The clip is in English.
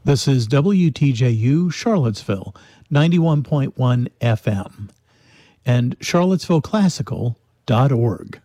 This is WTJU Charlottesville, 91.1 FM, and charlottesvilleclassical.org.